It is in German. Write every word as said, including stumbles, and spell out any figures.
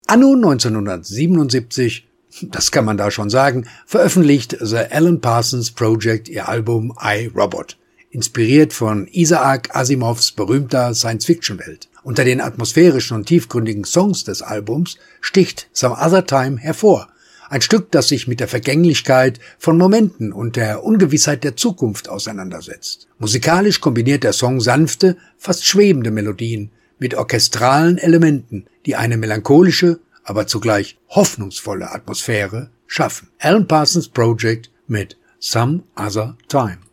Anno neunzehnhundertsiebenundsiebzig, das kann man da schon sagen, veröffentlicht The Alan Parsons Project ihr Album I, Robot, inspiriert von Isaac Asimovs berühmter Science-Fiction-Welt. Unter den atmosphärischen und tiefgründigen Songs des Albums sticht Some Other Time hervor, ein Stück, das sich mit der Vergänglichkeit von Momenten und der Ungewissheit der Zukunft auseinandersetzt. Musikalisch kombiniert der Song sanfte, fast schwebende Melodien mit orchestralen Elementen, die eine melancholische, aber zugleich hoffnungsvolle Atmosphäre schaffen. Alan Parsons Project mit Some Other Time.